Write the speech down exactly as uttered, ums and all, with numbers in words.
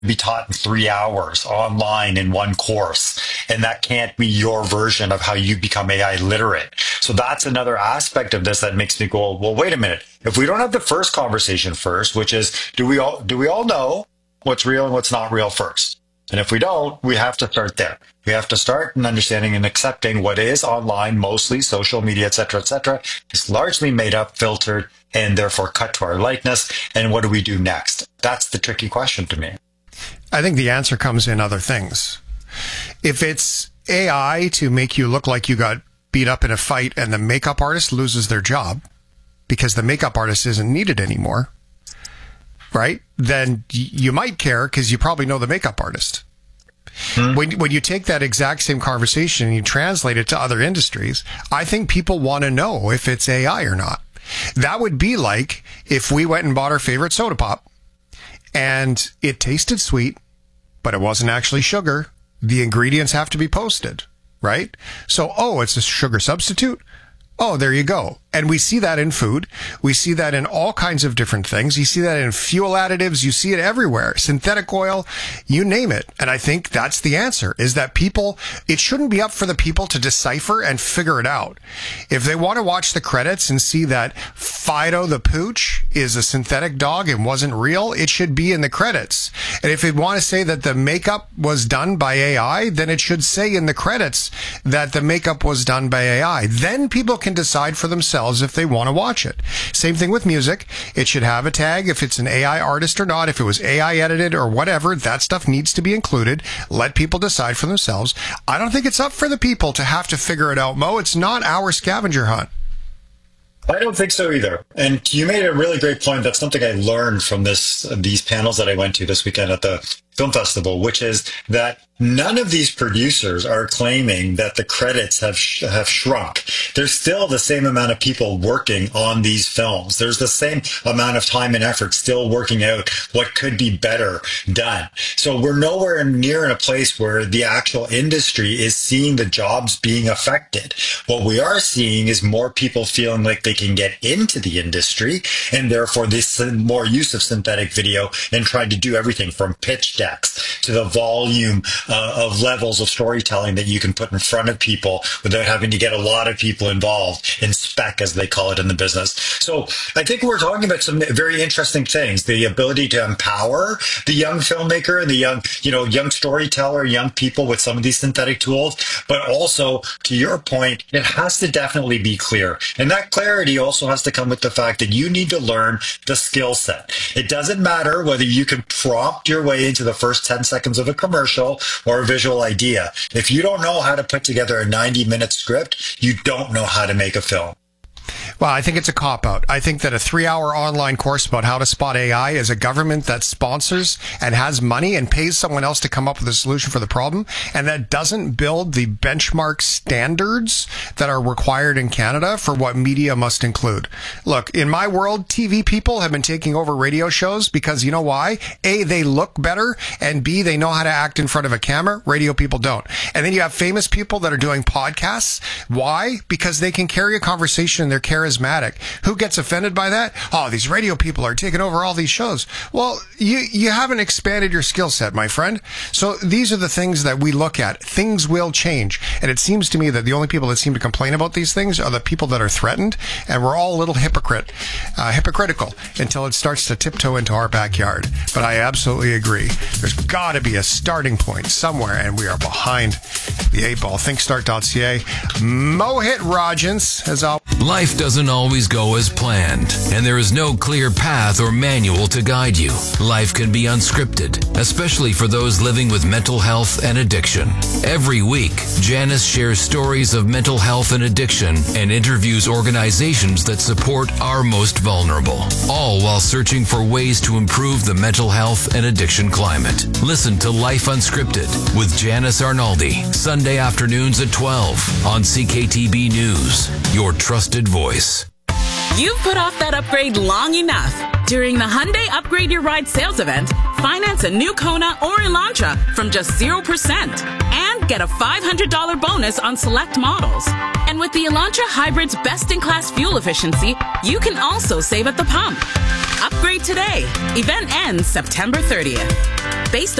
be taught in three hours online in one course. And that can't be your version of how you become A I literate. So that's another aspect of this that makes me go, well, wait a minute. If we don't have the first conversation first, which is, do we all, do we all know what's real and what's not real first? And if we don't, we have to start there. We have to start in understanding and accepting what is online, mostly social media, et cetera, et cetera, is largely made up, filtered, and therefore cut to our likeness. And what do we do next? That's the tricky question to me. I think the answer comes in other things. If it's A I to make you look like you got beat up in a fight and the makeup artist loses their job because the makeup artist isn't needed anymore, right? Then you might care because you probably know the makeup artist. Hmm. When, when you take that exact same conversation and you translate it to other industries, I think people want to know if it's A I or not. That would be like if we went and bought our favorite soda pop and it tasted sweet, but it wasn't actually sugar. The ingredients have to be posted, right? So, oh, it's a sugar substitute. Oh, there you go. And we see that in food. We see that in all kinds of different things. You see that in fuel additives. You see it everywhere. Synthetic oil, you name it. And I think that's the answer, is that people, it shouldn't be up for the people to decipher and figure it out. If they want to watch the credits and see that Fido the Pooch is a synthetic dog and wasn't real, it should be in the credits. And if they want to say that the makeup was done by A I, then it should say in the credits that the makeup was done by A I. Then people can decide for themselves if they want to watch it. Same thing with music. It should have a tag if it's an A I artist or not. If it was A I edited or whatever, that stuff needs to be included. Let people decide for themselves. I don't think it's up for the people to have to figure it out, Mo. It's not our scavenger hunt. I don't think so either. And you made a really great point. That's something I learned from this these panels that I went to this weekend at the film festival, which is that none of these producers are claiming that the credits have sh- have shrunk. There's still the same amount of people working on these films. There's the same amount of time and effort still working out what could be better done. So we're nowhere near in a place where the actual industry is seeing the jobs being affected. What we are seeing is more people feeling like they can get into the industry, and therefore this more use of synthetic video and trying to do everything from pitch decks to the volume uh, of levels of storytelling that you can put in front of people without having to get a lot of people involved in spec, as they call it in the business. So I think we're talking about some very interesting things. The ability to empower the young filmmaker and the young, you know, young storyteller, young people with some of these synthetic tools. But also, to your point, it has to definitely be clear. And that clarity also has to come with the fact that you need to learn the skill set. It doesn't matter whether you can prompt your way into the first ten seconds of a commercial or a visual idea. If you don't know how to put together a ninety minute script, you don't know how to make a film. Well, I think it's a cop-out. I think that a three-hour online course about how to spot A I is a government that sponsors and has money and pays someone else to come up with a solution for the problem, and that doesn't build the benchmark standards that are required in Canada for what media must include. Look, in my world, T V people have been taking over radio shows because, you know why? A, they look better, and B, they know how to act in front of a camera. Radio people don't. And then you have famous people that are doing podcasts. Why? Because they can carry a conversation. They're charismatic. Who gets offended by that? Oh, these radio people are taking over all these shows. Well, you you haven't expanded your skill set, my friend. So these are the things that we look at. Things will change. And it seems to me that the only people that seem to complain about these things are the people that are threatened. And we're all a little hypocrite, uh, hypocritical until it starts to tiptoe into our backyard. But I absolutely agree. There's got to be a starting point somewhere, and we are behind the eight ball. think start dot c a. Mohit Rajans has all. Life doesn't always go as planned, and there is no clear path or manual to guide you. Life can be unscripted, especially for those living with mental health and addiction. Every week, Janice shares stories of mental health and addiction and interviews organizations that support our most vulnerable, all while searching for ways to improve the mental health and addiction climate. Listen to Life Unscripted with Janice Arnaldi, Sunday afternoons at twelve on C K T B News, your trusted voice. You've put off that upgrade long enough. During the Hyundai Upgrade Your Ride sales event, finance a new Kona or Elantra from just zero percent and get a five hundred dollars bonus on select models. And with the Elantra Hybrid's best-in-class fuel efficiency, you can also save at the pump. Upgrade today. Event ends September thirtieth. based